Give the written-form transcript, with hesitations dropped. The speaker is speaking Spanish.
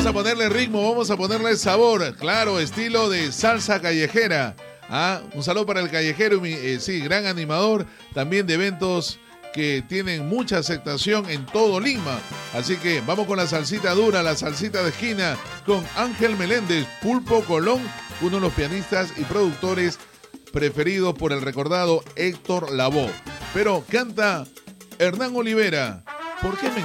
Vamos a ponerle ritmo, vamos a ponerle sabor. Claro, estilo de salsa callejera. Un saludo para el callejero, sí, gran animador, también de eventos que tienen mucha aceptación en todo Lima. Así que vamos con la salsita dura, la salsita de esquina, con Ángel Meléndez, Pulpo Colón, uno de los pianistas y productores preferidos por el recordado Héctor Lavoe. Pero canta Hernán Olivera. ¿Por qué me